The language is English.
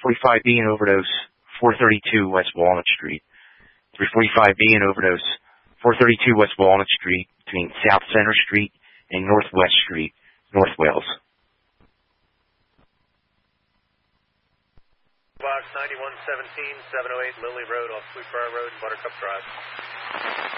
345B in overdose, 432 West Walnut Street. 345B in overdose, 432 West Walnut Street, between South Center Street and Northwest Street, North Wales. Box 9117, 708 Lily Road off Sweetbriar Road, Buttercup Drive.